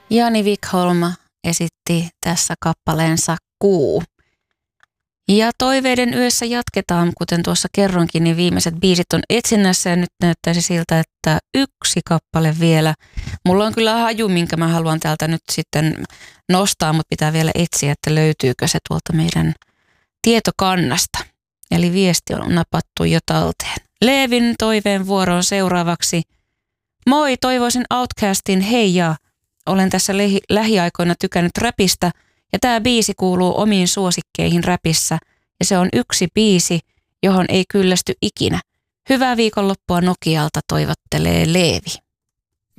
Jani Wikholm esitti tässä kappaleensa Kuu. Ja toiveiden yössä jatketaan, kuten tuossa kerronkin, niin viimeiset biisit on etsinnässä ja nyt näyttäisi siltä, että yksi kappale vielä. Mulla on kyllä haju, minkä mä haluan täältä nyt sitten nostaa, mutta pitää vielä etsiä, että löytyykö se tuolta meidän tietokannasta. Eli viesti on napattu jo talteen. Leevin toiveen vuoroon seuraavaksi. Moi, toivoisin Outcastin Hei ja. Olen tässä lähiaikoina tykännyt räpistä ja tämä biisi kuuluu omiin suosikkeihin räpissä ja se on yksi biisi, johon ei kyllästy ikinä. Hyvää viikonloppua Nokialta toivottelee Leevi.